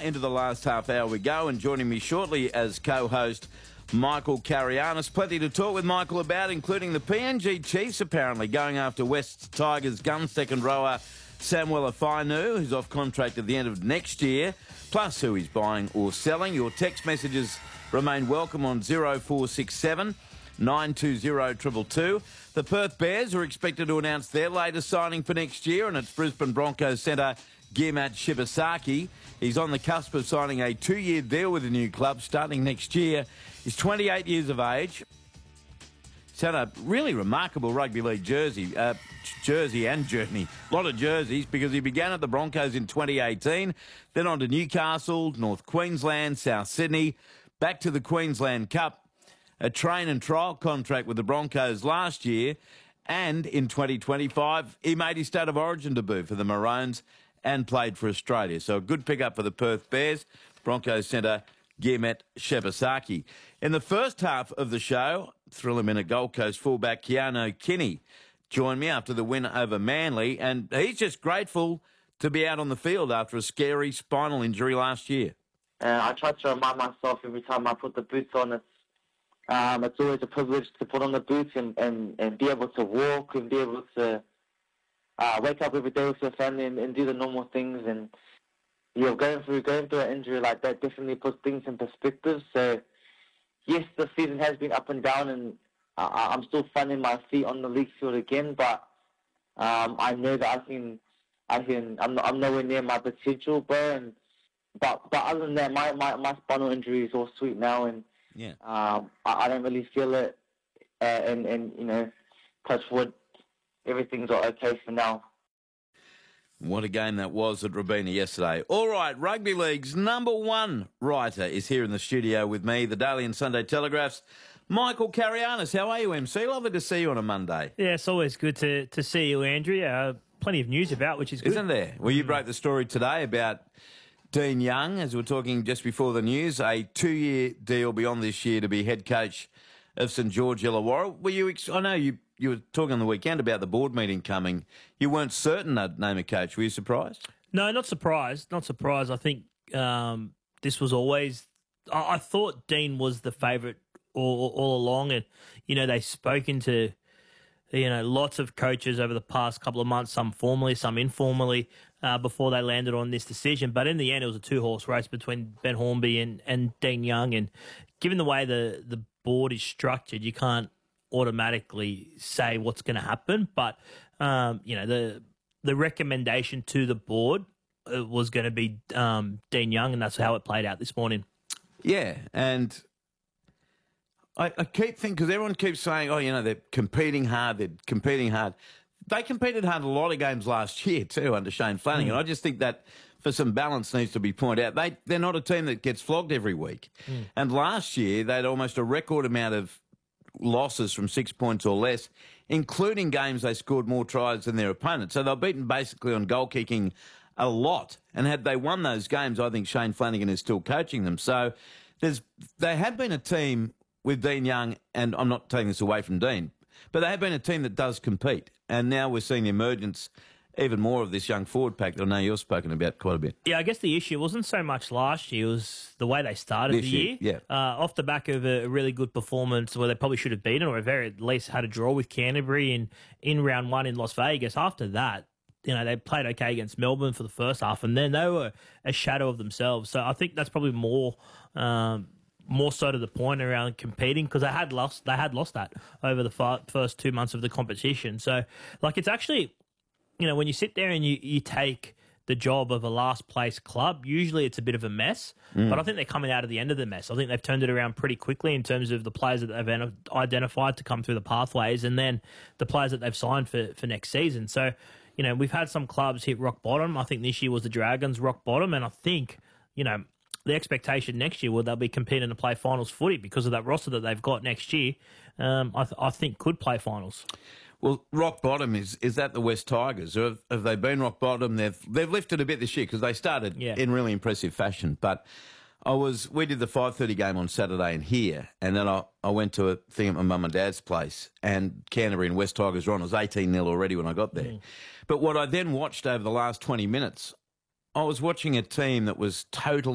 into the last half hour we go, and joining me shortly as co-host, Michael Carianis. Plenty to talk with Michael about, including the PNG Chiefs apparently going after West Tigers gun second rower Samuel Afainu, who's off contract at the end of next year, plus who he's buying or selling. Your text messages remain welcome on 0467 920 222. The Perth Bears are expected to announce their latest signing for next year, and it's Brisbane Broncos centre Guillemette Shibasaki. He's on the cusp of signing a 2-year deal with a new club starting next year. He's 28 years of age. He's had a really remarkable rugby league jersey and journey. A lot of jerseys, because he began at the Broncos in 2018, then on to Newcastle, North Queensland, South Sydney, back to the Queensland Cup, a train and trial contract with the Broncos last year, and in 2025, he made his State of Origin debut for the Maroons and played for Australia. So a good pickup for the Perth Bears. Broncos centre Guillemette Shibasaki. In the first half of the show, Thriller-minute Gold Coast fullback Keano Kinney joined me after the win over Manly, and he's just grateful to be out on the field after a scary spinal injury last year. I try to remind myself every time I put the boots on, it's always a privilege to put on the boots and be able to walk and be able to wake up every day with your family and do the normal things. And going through an injury like that definitely puts things in perspective. So yes, the season has been up and down, and I'm still finding my feet on the league field again. But I know that I'm nowhere near my potential, bro. But other than that, my spinal injury is all sweet now, and yeah, I don't really feel it. And touch wood, everything's all okay for now. What a game that was at Robina yesterday. All right, Rugby League's number one writer is here in the studio with me, the Daily and Sunday Telegraph's Michael Carianis. How are you, MC? Lovely to see you on a Monday. Yeah, it's always good to see you, Andrew. Plenty of news about, which is good. Isn't there? Well, you broke the story today about Dean Young, as we were talking just before the news, a 2-year deal beyond this year to be head coach of St George Illawarra. I know you were talking on the weekend about the board meeting coming. You weren't certain they'd name a coach. Were you surprised? No, not surprised. Not surprised. I think this was always... I thought Dean was the favourite all along, and, they've spoken to, lots of coaches over the past couple of months, some formally, some informally, before they landed on this decision. But in the end, it was a 2-horse race between Ben Hornby and Dean Young. And given the way the board is structured, you can't automatically say what's going to happen. But, the recommendation to the board was going to be Dean Young, and that's how it played out this morning. Yeah, and I keep thinking, because everyone keeps saying, they're competing hard, They competed hard a lot of games last year too under Shane Flanagan. I just think that for some balance needs to be pointed out. They're not a team that gets flogged every week. And last year, they had almost a record amount of losses from 6 points or less, including games they scored more tries than their opponents. So they're beaten basically on goal kicking a lot. And had they won those games, I think Shane Flanagan is still coaching them. So they have been a team with Dean Young, and I'm not taking this away from Dean, but they have been a team that does compete. And now we're seeing the emergence even more of this young forward pack that I know you've spoken about quite a bit. Yeah, I guess the issue wasn't so much last year, it was the way they started the year. Yeah. Off the back of a really good performance where they probably should have beaten, or at very least had a draw with Canterbury in round one in Las Vegas. After that, they played okay against Melbourne for the first half, and then they were a shadow of themselves. So I think that's probably more so to the point around competing, because they had lost that over the first 2 months of the competition. So, it's actually, when you sit there and you take the job of a last place club, usually it's a bit of a mess. But I think they're coming out of the end of the mess. I think they've turned it around pretty quickly in terms of the players that they've identified to come through the pathways, and then the players that they've signed for next season. So, we've had some clubs hit rock bottom. I think this year was the Dragons rock bottom, and I think, the expectation next year will they'll be competing to play finals footy because of that roster that they've got next year. I think could play finals. Well, rock bottom is that the West Tigers? Or have they been rock bottom? They've lifted a bit this year because they started in really impressive fashion. But we did the 5:30 game on Saturday in here, and then I went to a thing at my mum and dad's place, and Canterbury and West Tigers were on. It was 18-0 already when I got there. But what I then watched over the last 20 minutes, I was watching a team that was totally